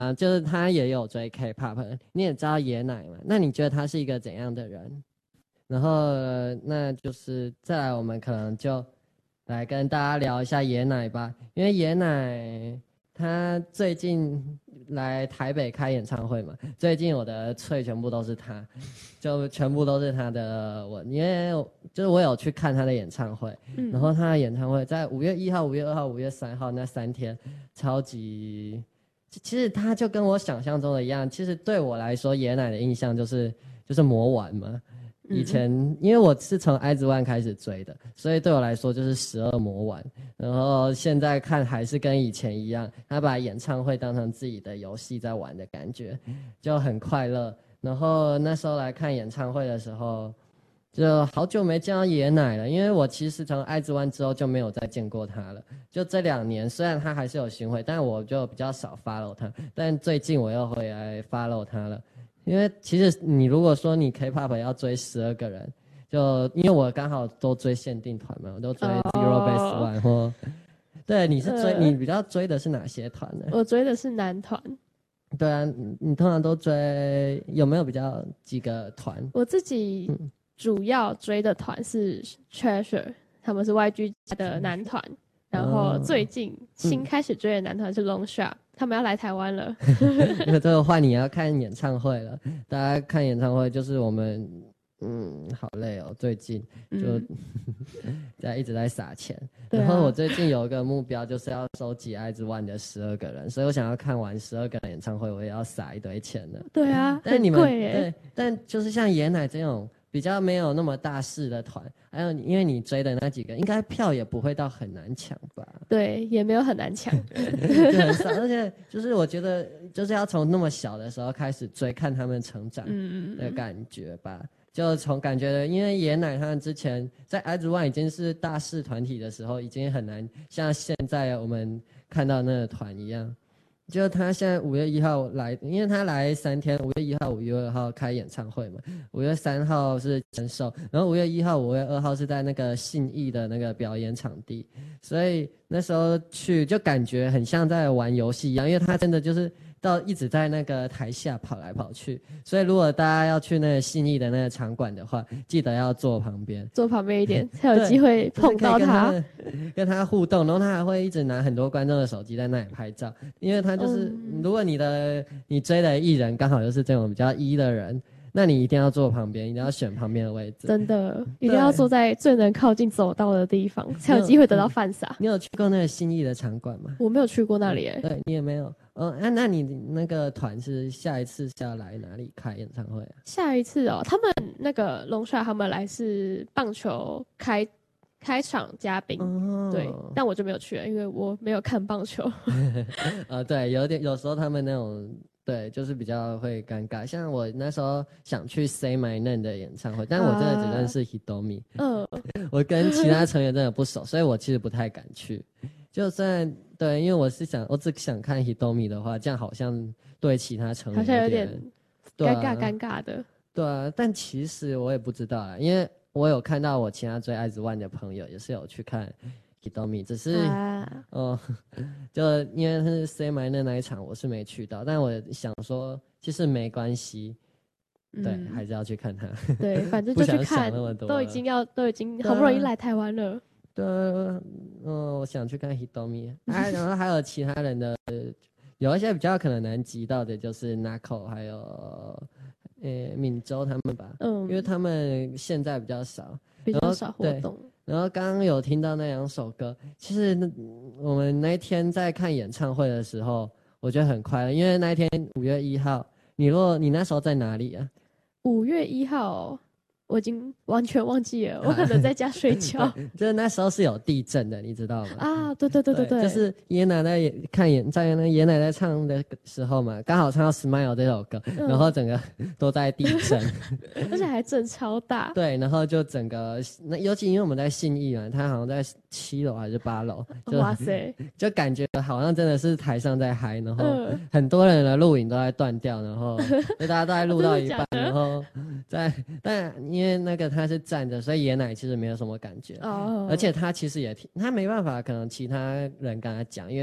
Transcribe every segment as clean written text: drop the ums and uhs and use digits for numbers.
就是他也有追 K-pop， 你也知道爷奶嘛，那你觉得他是一个怎样的人？然后那就是再来，我们可能就来跟大家聊一下爷奶吧，因为爷奶他最近来台北开演唱会嘛，最近我的脆全部都是他，就全部都是他的因为就是我有去看他的演唱会，然后他的演唱会在5月1号、5月2号、5月3号那3天，超级，其实他就跟我想象中的一样，其实对我来说，爷奶的印象就是魔丸嘛。以前因为我是从IZ*ONE开始追的，所以对我来说就是12魔丸。然后现在看还是跟以前一样，他把演唱会当成自己的游戏在玩的感觉，就很快乐。然后那时候来看演唱会的时候，就好久没见到爷奶了，因为我其实从IZ*ONE之后就没有再见过他了。就这2年，虽然他还是有巡回，但我就比较少 follow 他。但最近我又回来 follow 他了。因为其实你如果说你 K-pop 要追12个人，就因为我刚好都追限定团嘛，我都追 Zero Base One 或对，你是你比较追的是哪些团呢？ 我追的是男团。 对啊，你通常都追有没有比较几个团？ 我自己主要追的团是 Treasure， 他们是 YG 家的男团。然后最近新开始追的男团是 Longshot，他们要来台湾了。 那这个话你要看演唱会了，大家看演唱会就是我们，好累哦，最近就一直在撒钱。然后我最近有一个目标，就是要收集IZ*ONE的12个人，所以我想要看完12个人演唱会，我也要撒一堆钱的。 对啊， 但你们很贵耶。 对，但就是像爷奶这种比较没有那么大势的团，还有因为你追的那几个，应该票也不会到很难抢吧？ 对，也没有很难抢。 对，很少，而且就是我觉得就是要从那么小的时候开始追，看他们成长的感觉吧。就从感觉的，因为爷奶他们之前在 IZ*ONE 已经是大势团体的时候，已经很难像现在我们看到那个团一样。就他现在5月1号来，因为他来3天，5月1号、5月2号开演唱会嘛，5月3号是签售，然后5月1号、5月2号是在那个信义的那个表演场地，所以那时候去就感觉很像在玩游戏一样，因为他真的就是一直在那个台下跑来跑去，所以如果大家要去那个信义的那个场馆的话，记得要坐旁边一点，才有机会碰到他， 跟他互动，然后他还会一直拿很多观众的手机在那里拍照，因为他就是，如果你追的艺人刚好就是这种比较的人，那你一定要坐旁边，一定要选旁边的位置， 真的一定要坐在最能靠近走道的地方，才有机会得到饭撒。 你有去过那个信义的场馆吗？ 我没有去过那里对，你也没有。那你那个团是下一次是要来哪里开演唱会啊？ 下一次他们那个龙帅他们来是棒球开场嘉宾，对，但我就没有去了，因为我没有看棒球。 对，有时候他们那种。对，就是比较会尴尬。像我那时候想去 Say My Name 的演唱会，但我真的只认识 Hitomi，我跟其他成员真的不熟，所以我其实不太敢去。就算对，因为我只想看 Hitomi 的话，这样好像对其他成员好像有点尴尬的。 对啊，但其实我也不知道啊，因为我有看到我其他追IZ*ONE的朋友也是有去看。Hitomi 只是就因为是 Say My Name 那一场我是没去到，但我想说其实没关系，对，还是要去看他。 对，反正就去看，都已经好不容易来台湾了。 对，我想去看 Hitomi，然后还有其他人的，有一些比较可能难及到的，就是 Nako 还有敏州他们吧，因为他们现在比较少活动。 然后刚刚有听到那2首歌，其实我们那一天在看演唱会的时候，我觉得很快乐，因为那一天5月1号，你那时候在哪里啊 ？5月1号。我已经完全忘记了，我可能在家睡觉。 就是那时候是有地震的，你知道吗？ 啊，对， 就是爷奶在在那爷奶在唱的时候嘛，刚好唱到《Smile》这首歌，然后整个都在地震， 而且还震超大。 对，然后就整个尤其因为我们在信义嘛，他好像在7楼还是8楼， 哇塞， 就感觉好像真的是台上在嗨，然后很多人的录影都在断掉，然后就大家都在录到一半，然后但因为那个他是站着，所以爷奶其实没有什么感觉，而且他其实他没办法，可能其他人跟他讲，因为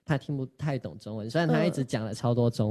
他听不太懂中文，虽然他一直讲了超多中